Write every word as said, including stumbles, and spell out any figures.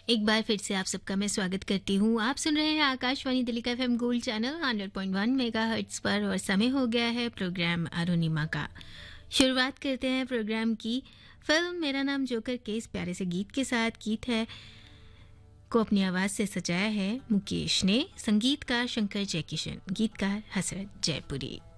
एक बार फिर से आप सबका मैं स्वागत करती हूँ। आप सुन रहे हैं आकाशवाणी दिल्ली का FM gold channel hundred point one megahertz पर और समय हो गया है प्रोग्राम अरुणिमा का। शुरुआत करते हैं प्रोग्राम की फिल्म मेरा नाम जोकर के इस प्यारे से गीत के साथ। गीत है को अपनी आवाज़ से सजाया है मुकेश ने, संगीतकार शंकर जयकिशन, गीतकार हसरत जयपुरी।